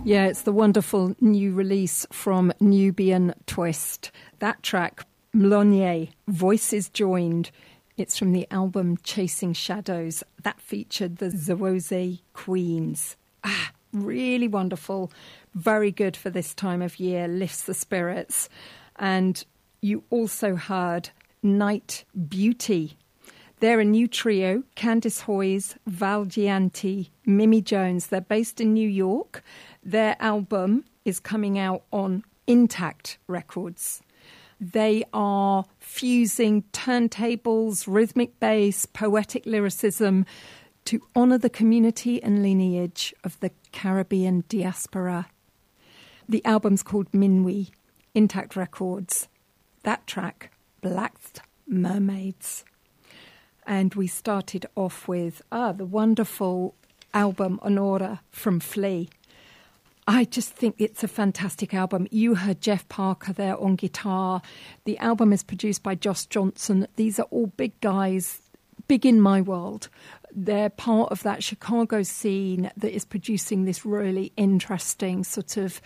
Yeah, it's the wonderful new release from Nubian Twist. That track, Mlonye, Voices Joined. It's from the album Chasing Shadows. That featured the Zawoze Queens. Really wonderful. Very good for this time of year. Lifts the spirits. And you also heard Night Beauty. They're a new trio, Candice Hoyes, Val Gianti, Mimi Jones. They're based in New York. Their album is coming out on Intact Records. They are fusing turntables, rhythmic bass, poetic lyricism to honour the community and lineage of the Caribbean diaspora. The album's called Minwi, Intact Records. That track, Black Mermaids. And we started off with the wonderful album Honora from Flea. I just think it's a fantastic album. You heard Jeff Parker there on guitar. The album is produced by Josh Johnson. These are all big guys, big in my world. They're part of that Chicago scene that is producing this really interesting sort of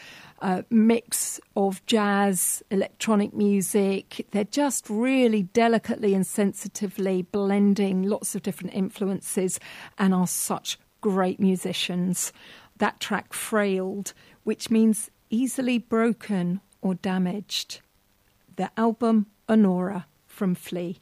mix of jazz, electronic music. They're just really delicately and sensitively blending lots of different influences and are such great musicians. That track, Frailed, which means easily broken or damaged. The album Honora from Flea.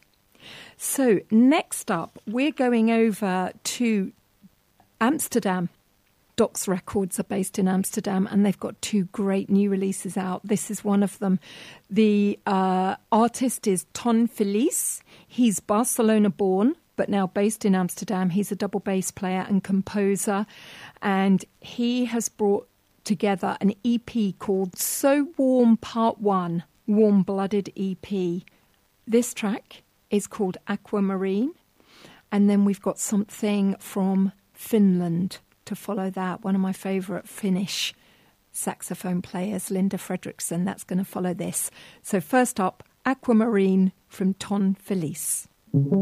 So next up, we're going over to Amsterdam. Docs Records are based in Amsterdam, and they've got two great new releases out. This is one of them. The artist is Ton Feliz. He's Barcelona-born, but now based in Amsterdam. He's a double bass player and composer, and he has brought together an EP called So Warm Part 1, Warm-Blooded EP. This track is called Aquamarine, and then we've got something from Finland to follow that. One of my favourite Finnish saxophone players, Linda Fredriksson, that's going to follow this. So first up, Aquamarine from Ton Feliz.